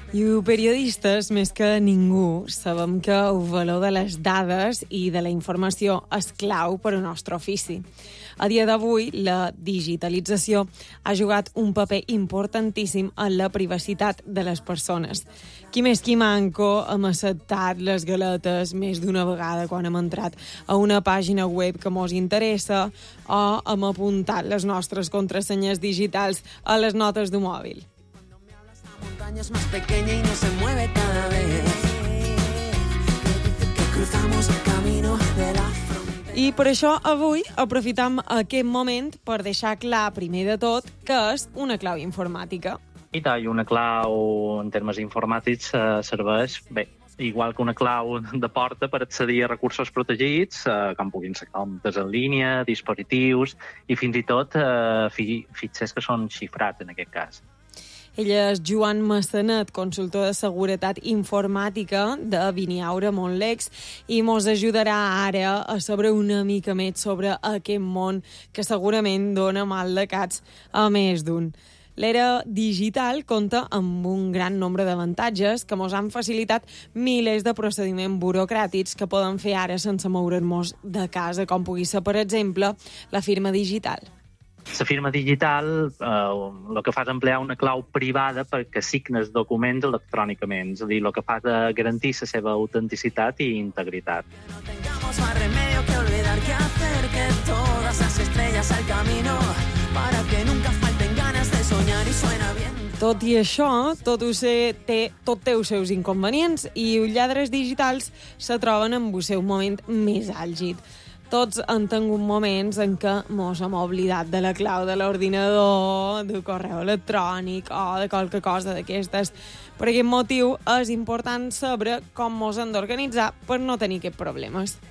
I periodistes, més que ningú, sabem que el valor de les dades i de la informació és clau per al nostre ofici. A dia d'avui, la digitalització ha jugat un paper importantíssim en la privacitat de les persones. Qui més qui manco hem acceptat les galetes més d'una vegada quan hem entrat a una pàgina web que mos interessa o hem apuntat les nostres contrasenyes digitals a les notes de mòbil. Es más pequeña y no se mueve cada vez que cruzamos el camino de la frontera. I per això avui aprofitam aquest moment per deixar clar, primer de tot, que és una clau informàtica. I una clau en termes informàtics serveix, bé, igual que una clau de porta per accedir a recursos protegits, com puguin ser comptes en línia, dispositius i fins i tot fitxers que són xifrats en aquest cas. Ell és Joan Massanet, consultor de seguretat informàtica de Viniaure Montlex, i mos ajudarà ara a saber una mica més sobre aquest món que segurament dona mal de caps a més d'un. L'era digital compta amb un gran nombre d'avantatges que mos han facilitat milers de procediments burocràtics que poden fer ara sense moure'ns de casa, com pugui ser, per exemple, la firma digital. La firma digital el que fa és emplear una clau privada perquè signes documents electrònicament, és a dir, el que fa és garantir la seva autenticitat i integritat. No tengamos más remedio que olvidar qué hacer, que todas las estrellas al camino, para que nunca falten ganas de soñar y suena bien. Tot i això, tot té els seus inconvenients i els lladres digitals se troben en el seu moment més àlgid. Tots han tingut moments en què mos hem oblidat de la clau de l'ordinador, del correu electrònic o de qualque cosa d'aquestes. Per aquest motiu és important saber com mos hem d'organitzar per no tenir aquests problemes.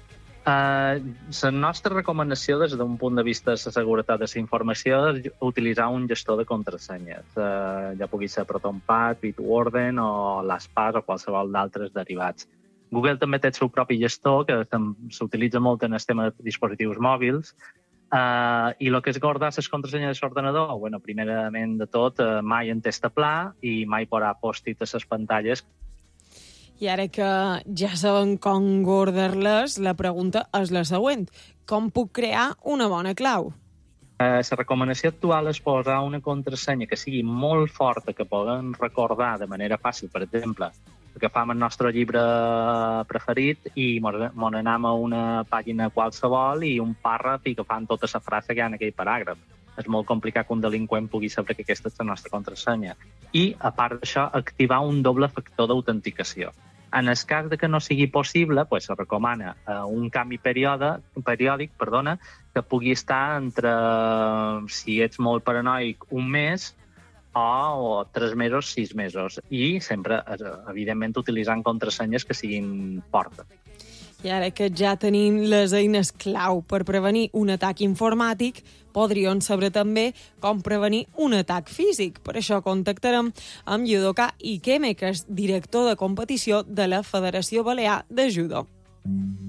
La nostra recomanació des d'un punt de vista de la seguretat de la informació és utilitzar un gestor de contrasenyes. Ja pugui ser ProtonPath, Bitwarden o LastPass o qualsevol d'altres derivats. Google també té el seu propi gestor, que s'utilitza molt en el tema de dispositius mòbils, i el que és guardar les contrasenyes de l'ordenador, primerament de tot, mai en testa pla i mai posar post-it a les pantalles. I ara que ja sabem com guardar-les, la pregunta és la següent. Com puc crear una bona clau? La recomanació actual és posar una contrasenya que sigui molt forta, que puguem recordar de manera fàcil, per exemple, agafam el nostre llibre preferit i mos anem a una pàgina qualsevol i un pàrraf i agafant tota la frase que hi ha en aquell paràgraf. És molt complicat que un delinqüent pugui saber que aquesta és la nostra contrasenya. I, a part d'això, activar un doble factor d'autenticació. En el cas de que no sigui possible, es recomana un canvi periòdic que pugui estar entre, si ets molt paranoic, un mes o 3 mesos, 6 mesos. I sempre, evidentment, utilitzant contrasenyes que siguin fortes. I ara que ja tenim les eines clau per prevenir un atac informàtic, podríem saber també com prevenir un atac físic. Per això contactarem amb Judoka Ikeme, que és director de competició de la Federació Balear de Judo.